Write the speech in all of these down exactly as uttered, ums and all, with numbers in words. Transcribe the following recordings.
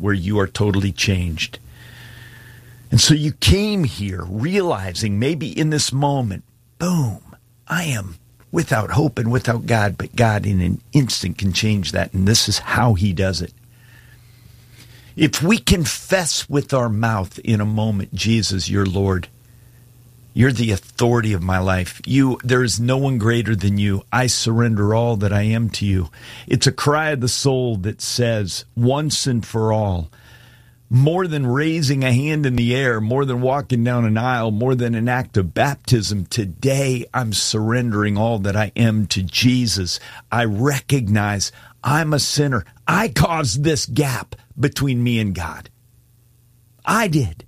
where you are totally changed. And so you came here realizing maybe in this moment, boom, I am without hope and without God, but God in an instant can change that. And this is how he does it. If we confess with our mouth in a moment, Jesus, you're Lord, you're the authority of my life. You, there is no one greater than you. I surrender all that I am to you. It's a cry of the soul that says, once and for all, more than raising a hand in the air, more than walking down an aisle, more than an act of baptism, today I'm surrendering all that I am to Jesus. I recognize I'm a sinner. I caused this gap between me and God. I did.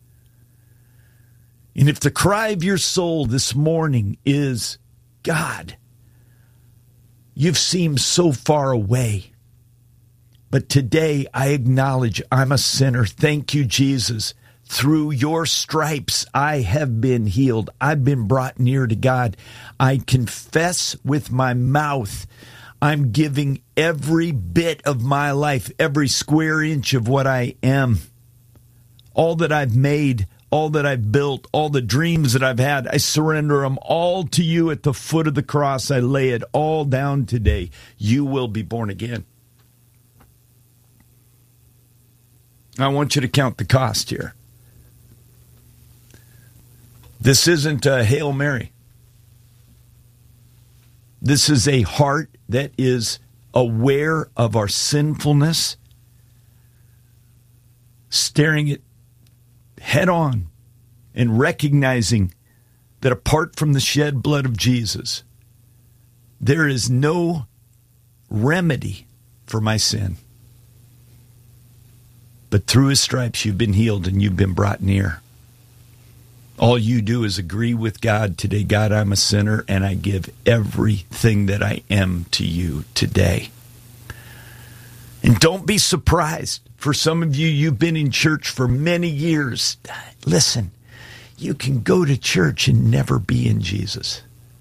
And if the cry of your soul this morning is, God, you've seemed so far away, but today I acknowledge I'm a sinner. Thank you, Jesus. Through your stripes, I have been healed. I've been brought near to God. I confess with my mouth, I'm giving every bit of my life, every square inch of what I am, all that I've made, all that I've built, all the dreams that I've had, I surrender them all to you at the foot of the cross. I lay it all down today. You will be born again. I want you to count the cost here. This isn't a Hail Mary. This is a heart that is aware of our sinfulness, staring it head on and recognizing that apart from the shed blood of Jesus, there is no remedy for my sin. But through his stripes, you've been healed and you've been brought near. All you do is agree with God today. God, I'm a sinner and I give everything that I am to you today. And don't be surprised. For some of you, you've been in church for many years. Listen, you can go to church and never be in Jesus.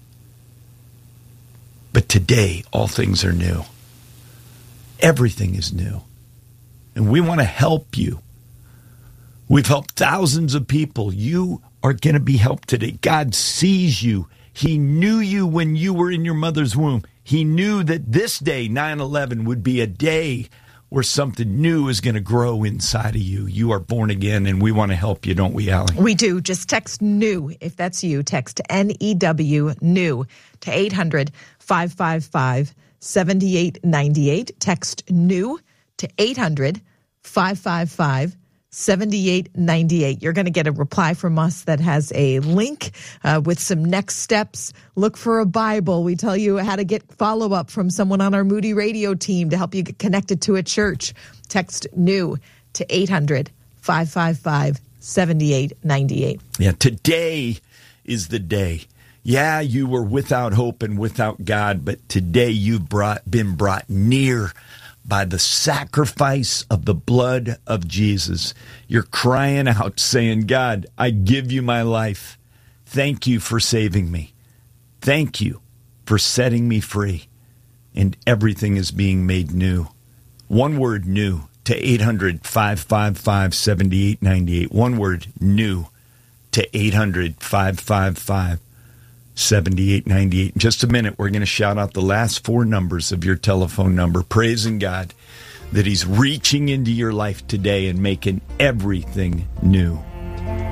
But today, all things are new. Everything is new. And we want to help you. We've helped thousands of people. You are going to be helped today. God sees you. He knew you when you were in your mother's womb. He knew that this day, nine eleven, would be a day where something new is going to grow inside of you. You are born again, and we want to help you, don't we, Allie? We do. Just text NEW, if that's you. Text N E W, NEW, to eight hundred, five five five, seven eight nine eight. Text NEW to eight hundred, five five five, seven eight nine eight. You're going to get a reply from us that has a link uh, with some next steps. Look for a Bible. We tell you how to get follow-up from someone on our Moody Radio team to help you get connected to a church. Text NEW to eight hundred, five five five, seven eight nine eight. Yeah, today is the day. Yeah, you were without hope and without God, but today you've brought, been brought near by the sacrifice of the blood of Jesus. You're crying out saying, God, I give you my life. Thank you for saving me. Thank you for setting me free. And everything is being made new. One word, new, to eight hundred, five five five, seven eight nine eight. One word, new, to eight hundred, five five five, seven eight nine eight. In just a minute, we're going to shout out the last four numbers of your telephone number, praising God that he's reaching into your life today and making everything new.